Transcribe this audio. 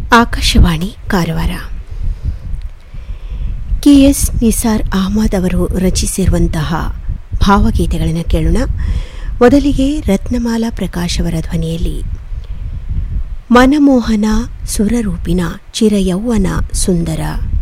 Akashvani Karwar. KS. Nisar Ahmed ಅವರು ರಚಿಸಿರುವಂತಹ ಭಾವಗೀತೆಗಳನ್ನು ಕೇಳೋಣ. ಮೊದಲಿಗೆ ರತ್ನಮಾಲಾ ಪ್ರಕಾಶ್ ಅವರ ಧ್ವನಿಯಲ್ಲಿ ಮನಮೋಹನ ಸುರರೂಪಿನ ಚಿರಯೌವನ ಸುಂದರ